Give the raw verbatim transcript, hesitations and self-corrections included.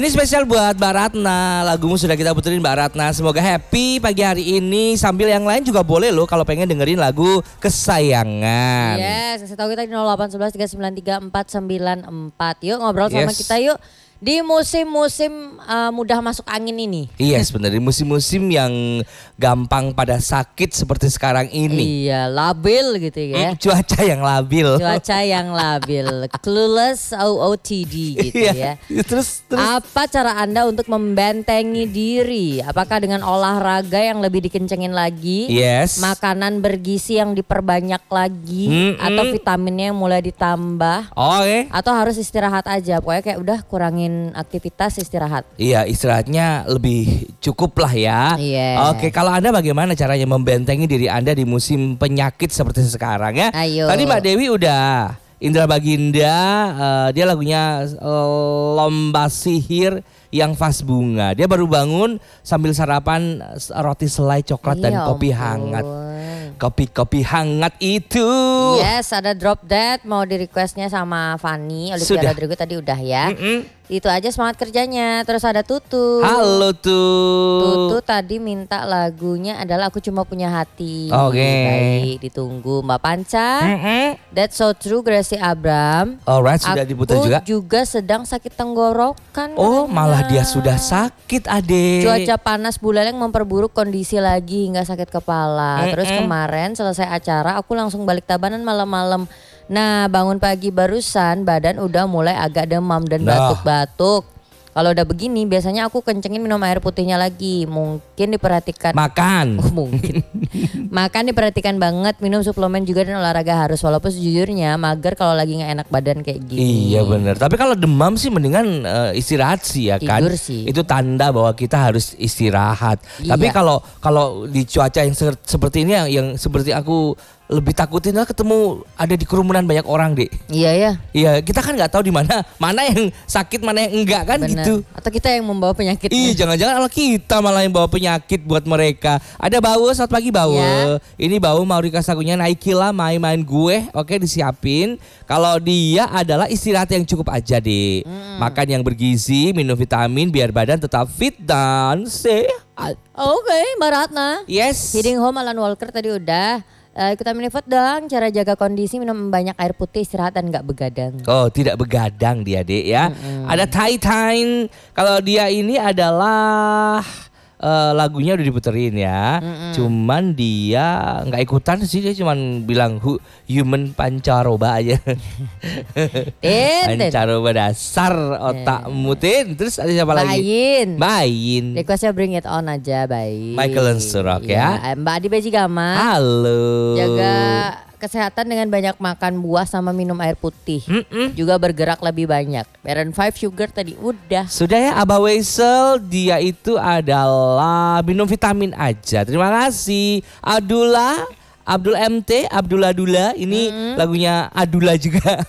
Ini spesial buat Mbak Ratna, lagumu sudah kita puterin Mbak Ratna. Semoga happy pagi hari ini. Sambil yang lain juga boleh loh kalau pengen dengerin lagu kesayangan. Yes, kasih tahu kita di nol delapan satu satu tiga sembilan tiga empat sembilan empat. Yuk ngobrol sama Yes. kita yuk. Di musim-musim uh, mudah masuk angin ini. Iya sebenarnya musim-musim yang gampang pada sakit seperti sekarang ini. Iya, labil gitu ya. Hmm, cuaca yang labil. Cuaca yang labil, clueless O O T D gitu Iya. ya. Terus terus Apa cara Anda untuk membentengi diri? Apakah dengan olahraga yang lebih dikencengin lagi? Yes. Makanan bergizi yang diperbanyak lagi? Mm-mm. Atau vitaminnya yang mulai ditambah? Oke. Atau harus istirahat aja? Pokoknya kayak udah kurangin aktivitas, istirahat. Iya istirahatnya lebih cukup lah ya. Iya. Oke kalau Anda bagaimana caranya membentengi diri Anda di musim penyakit seperti sekarang ya? Ayo. Tadi Mbak Dewi udah Indra Baginda, eh, dia lagunya eh, Lomba Sihir yang Vas Bunga. Dia baru bangun sambil sarapan eh, roti selai coklat dan Iya kopi ampun. hangat. Kopi-kopi hangat itu. Yes, ada Drop Dead mau di requestnya sama Fanny. Olivia Sudah. Rodrigo tadi udah ya. Mm-mm. Itu aja semangat kerjanya. Terus ada Tutu. Halo tuh. Tutu tadi minta lagunya adalah Aku Cuma Punya Hati. Oke. Baik, ditunggu Mbak Panca. Mm-mm. That's So True Gracie Abram. Alright sudah diputar Aku juga. juga sedang sakit tenggorokan. Oh katanya. malah dia sudah sakit adek. Cuaca panas bulan yang memperburuk kondisi lagi hingga sakit kepala. Mm-mm. Terus kemarin selesai acara aku langsung balik Tabanan malam-malam. Nah bangun pagi barusan badan udah mulai agak demam dan Nah. batuk-batuk. Kalau udah begini biasanya aku kencengin minum air putihnya lagi. Mungkin diperhatikan. Makan. Oh, mungkin. Makan diperhatikan banget, minum suplemen juga dan olahraga harus. Walaupun sejujurnya mager kalau lagi nggak enak badan kayak gini. Iya benar. Tapi kalau demam sih mendingan eh, istirahat sih ya kan. Tidur sih. Itu tanda bahwa kita harus istirahat. Iya. Tapi kalau kalau di cuaca yang se- seperti ini yang, yang seperti aku lebih takutin lah ketemu ada di kerumunan banyak orang deh. Iya ya. Iya kita kan nggak tahu di mana mana yang sakit mana yang enggak kan Benar. gitu. Atau kita yang membawa penyakitnya. Ih jangan-jangan kalau kita malah yang bawa penyakit buat mereka. Ada Bawe, selamat pagi Bawe. Ya. Ini Bawe mau request lagunya Naikila main-main gue. Oke disiapin. Kalau dia adalah istirahat yang cukup aja deh. Makan yang bergizi, minum vitamin biar badan tetap fit dan sehat. Oke, Mbak Ratna. Yes. Heading home Alan Walker tadi udah. Uh, ikutan minifot dong, cara jaga kondisi, minum banyak air putih, istirahat dan gak begadang. Oh tidak begadang dia dek ya. Ada Tai Tain. Kalau dia ini adalah eh, lagunya udah diputerin ya. Cuman dia nggak ikutan sih, dia cuman bilang hu, human pancaroba aja. Tin, tin. Pancaroba dasar otakmu tin. Terus ada siapa lagi? Bayin. Bayin. Requestnya Bring It On aja, baik. Michael Ensurok ya. Iya, Mbak Adi Bajigama. Halo. Jaga kesehatan dengan banyak makan buah sama minum air putih. Mm-mm. Juga bergerak lebih banyak. Baron five Sugar tadi udah. Sudah ya Abah Weisel, dia itu adalah minum vitamin aja. Terima kasih Abdullah, Abdul M T, Abdullah Dula. Ini lagunya Adula juga.